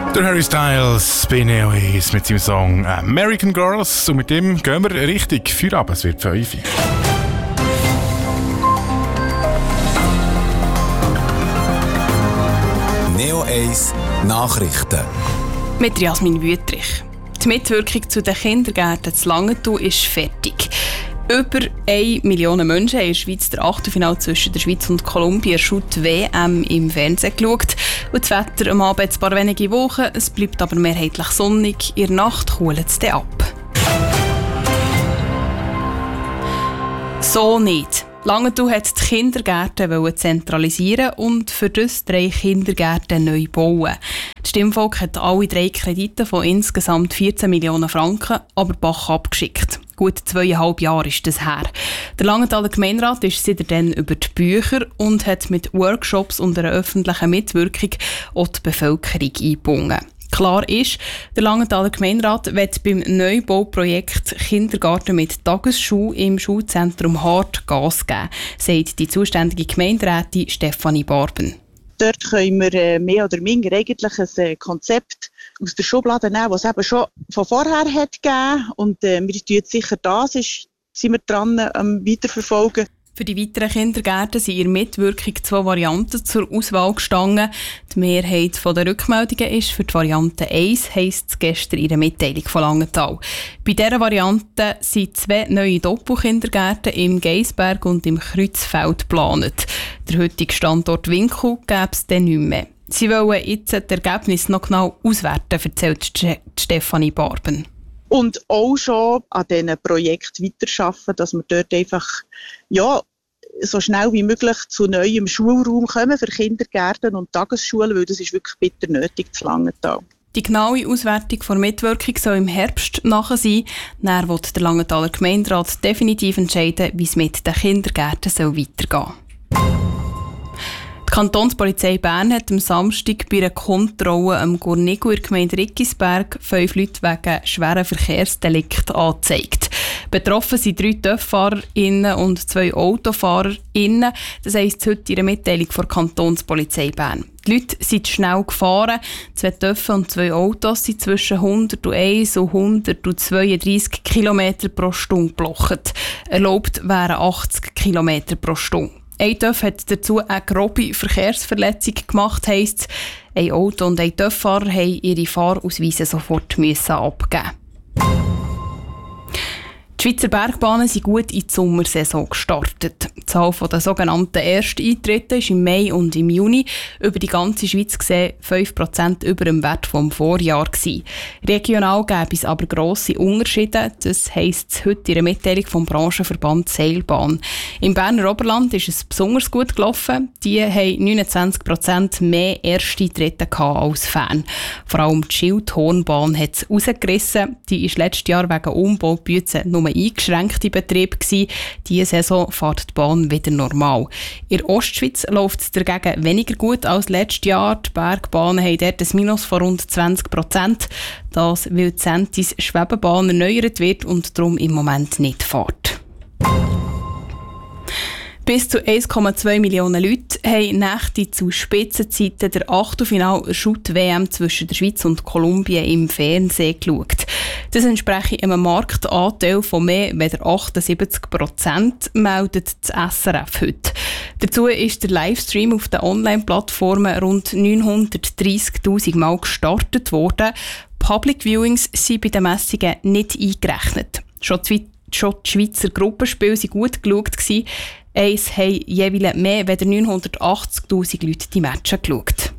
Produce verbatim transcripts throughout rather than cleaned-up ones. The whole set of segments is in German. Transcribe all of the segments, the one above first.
Der Harry Styles bei Neo Ace mit seinem Song American Girls. Und mit dem gehen wir richtig für ab. Es wird fünf. Neo Ace Nachrichten. Mit Jasmin Wüttrich. Die Mitwirkung zu den Kindergärten zu Langenthal ist fertig. Über eine Million Menschen haben in der Schweiz das Achtelfinale zwischen der Schweiz und Kolumbien Shoot-W M im Fernsehen geschaut. Und das Wetter am Abend ein paar wenige Wochen, es bleibt aber mehrheitlich sonnig. In der Nacht kühlt es dann ab. So nicht. Langenthal hat die Kindergärten zentralisieren und für das drei Kindergärten neu bauen. Das Stimmvolk hat alle drei Kredite von insgesamt vierzehn Millionen Franken aber Bach abgeschickt. Gut zweieinhalb Jahre ist das her. Der Langenthaler Gemeinderat ist seitdem über die Bücher und hat mit Workshops und einer öffentlichen Mitwirkung auch die Bevölkerung eingebunden. Klar ist, der Langenthaler Gemeinderat wird beim Neubauprojekt Kindergarten mit Tagesschule im Schulzentrum Hart Gas geben, sagt die zuständige Gemeinderätin Stefanie Barben. Dort können wir mehr oder minder eigentlich ein Konzept aus der Schublade nehmen, das es eben schon von vorher hat gegeben. Und äh, wir tun sicher das, ist, sind wir dran am Weiterverfolgen. Für die weiteren Kindergärten sind in der Mitwirkung zwei Varianten zur Auswahl gestanden. Die Mehrheit der Rückmeldungen ist für die Variante eins, heisst es gestern in der Mitteilung von Langenthal. Bei dieser Variante sind zwei neue Doppelkindergärten im Geisberg und im Kreuzfeld geplant. Der heutige Standort Winkel gäbe es dann nicht mehr. Sie wollen jetzt das Ergebnis noch genau auswerten, erzählt Stefanie Barben. Und auch schon an diesen Projekten weiterarbeiten, dass wir dort einfach ja, so schnell wie möglich zu neuem Schulraum kommen für Kindergärten und Tagesschulen, weil das ist wirklich bitter nötig zu Langenthal. Die genaue Auswertung der Mitwirkung soll im Herbst nachher sein. Dann wird der Langenthaler Gemeinderat definitiv entscheiden, wie es mit den Kindergärten soll weitergehen soll. Die Kantonspolizei Bern hat am Samstag bei einer Kontrolle am Gurnigo in der Gemeinde Rickisberg fünf Leute wegen schweren Verkehrsdelikten angezeigt. Betroffen sind drei TÜV-FahrerInnen und zwei AutofahrerInnen. Das heisst heute in einer Mitteilung der Kantonspolizei Bern. Die Leute sind schnell gefahren. Zwei TÜV und zwei Autos sind zwischen hunderteins und hundertzweiunddreissig Kilometer pro Stunde geblockt. Erlaubt wären achtzig Kilometer pro Stunde. Ein TÜV hat dazu eine grobe Verkehrsverletzung gemacht, heisst es. Ein Auto und ein TÜV-Fahrer mussten ihre Fahrausweise sofort abgeben. Die Schweizer Bergbahnen sind gut in die Sommersaison gestartet. Die Zahl der sogenannten Ersteintritte ist im Mai und im Juni über die ganze Schweiz gesehen fünf Prozent über dem Wert vom Vorjahr gewesen. Regional gäbe es aber grosse Unterschiede. Das heisst es heute in einer Mitteilung vom Branchenverband Seilbahn. Im Berner Oberland ist es besonders gut gelaufen. Die haben neunundzwanzig Prozent mehr Ersteintritte als Fan. Vor allem die Schildhornbahn hat es rausgerissen. Die ist letztes Jahr wegen Umbaubützen nur eingeschränkte Betrieb gewesen. Diese Saison fährt die Bahn wieder normal. In der Ostschweiz läuft es dagegen weniger gut als letztes Jahr. Die Bergbahnen haben dort ein Minus von rund zwanzig Prozent. Das, weil die Sentis Schwebebahn erneuert wird und darum im Moment nicht fährt. Bis zu eins Komma zwei Millionen Leute haben Nächte zu Spitzenzeiten der Achtelfinal-Shoot-W M zwischen der Schweiz und Kolumbien im Fernsehen geschaut. Das entspricht einem Marktanteil von mehr als achtundsiebzig Prozent, meldet das S R F heute. Dazu ist der Livestream auf den Online-Plattformen rund neunhundertdreissigtausend Mal gestartet worden. Public Viewings sind bei den Messungen nicht eingerechnet. Schon die, schon die Schweizer Gruppenspiele waren gut geschaut. Eins haben jeweils mehr als neunhundertachtzigtausend Leute die Matches geschaut.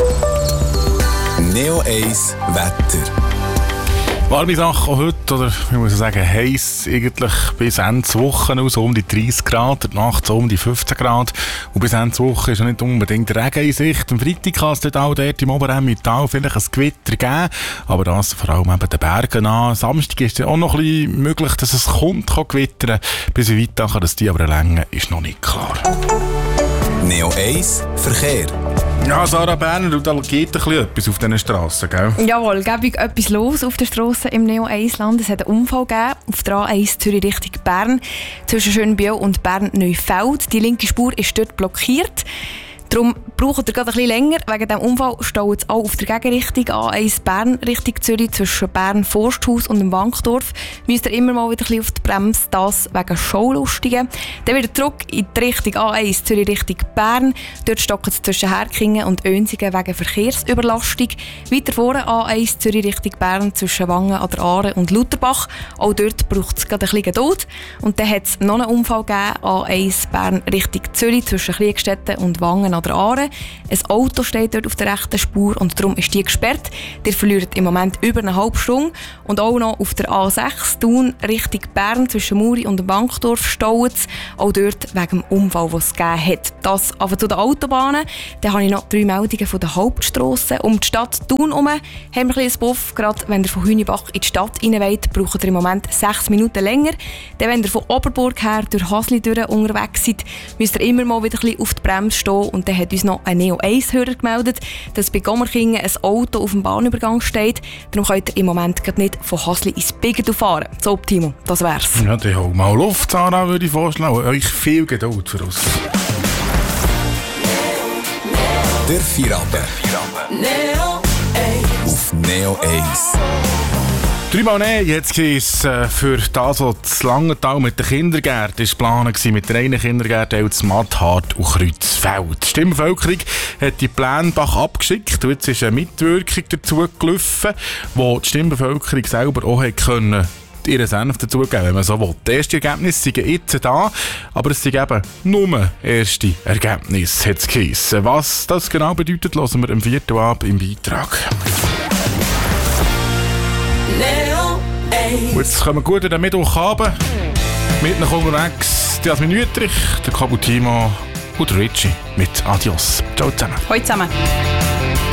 Neo Ace Wetter. Warme Sache auch heute, oder ich muss sagen, heiß eigentlich bis Ende der Woche noch so um die dreißig Grad, die Nacht so um die fünfzehn Grad. Und bis Ende der Woche ist ja nicht unbedingt Regen in Sicht. Am Freitag kann es dort auch dort im Oberemmental vielleicht ein Gewitter geben, aber das vor allem eben den Bergen an. Am Samstag ist es auch noch ein bisschen möglich, dass es kommt, kann gewittern. Bis wie weit kann das die aber länger ist noch nicht klar. Neo Ace Verkehr. Ja, Sarah Berner, da geht ein bisschen etwas auf diesen Strassen, gell? Jawohl, gäbe etwas los auf der Strasse im Neo eins Land. Es hat einen Unfall gegeben auf der A eins Zürich Richtung Bern zwischen Schönbiel und Bern-Neufeld. Die linke Spur ist dort blockiert. Darum braucht ihr gerade ein bisschen länger. Wegen diesem Unfall staut es auch auf der Gegenrichtung A eins Bern Richtung Zürich zwischen Bern-Forsthaus und dem Wankdorf. Müsst ihr immer mal wieder ein bisschen auf die Bremse, das wegen Schaulustigen. Dann wieder zurück in die Richtung A eins Zürich Richtung Bern. Dort stockt es zwischen Herkingen und Önsigen wegen Verkehrsüberlastung. Weiter vorne A eins Zürich Richtung Bern zwischen Wangen an der Aare und Lutherbach. Auch dort braucht es gerade ein bisschen Geduld. Und dann hat es noch einen Unfall gegeben, A eins Bern Richtung Zürich zwischen Kliegstetten und Wangen an der Aare. Ein Auto steht dort auf der rechten Spur und darum ist die gesperrt. Ihr verliert im Moment über eine halbe Stunde. Und auch noch auf der A sechs Thun Richtung Bern zwischen Muri und dem Bankdorf staut es. Auch dort wegen dem Unfall, den es gegeben hat. Das aber zu den Autobahnen. Dann habe ich noch drei Meldungen von der Hauptstrasse. Um die Stadt Thun herum haben wir ein bisschen Buff. Gerade wenn ihr von Hünibach in die Stadt rein wollt, braucht ihr im Moment sechs Minuten länger. Dann, wenn ihr von Oberburg her durch Hasli durch unterwegs seid, müsst ihr immer mal wieder ein bisschen auf die Bremse stehen. Und dann hat uns noch ein Neo eins Hörer gemeldet, dass bei Gommerkingen ein Auto auf dem Bahnübergang steht. Darum könnt ihr im Moment gerade nicht von Hasli ins Biggedu fahren. So, Timo, das wär's. Ja, dann hol mal Luft, Sarah, würde ich vorschlagen. Euch viel Geduld für uns. Der Feierabend. Auf Neo eins. Dreimal Nein, jetzt ist äh, für das, was das Langenthal mit den Kindergärten geplant war, mit der einen Kindergärten zu Matthart und Kreuzfeld. Die Stimmbevölkerung hat die Pläne abgeschickt und jetzt ist eine Mitwirkung dazu gelaufen, wo die Stimmbevölkerung selber auch hat können ihren Senf dazugeben, wenn man so will. Die ersten Ergebnisse sind jetzt da, aber es sind eben nur erste Ergebnisse, hat es geheissen. Was das genau bedeutet, hören wir am vierten Abend im Beitrag. Und jetzt kommen wir gut in den Mittwochabend. Mit noch unterwegs die Jasmin Wüttrich, der Kabutimo und der Richie mit Adios. Ciao zusammen. Hallo zusammen.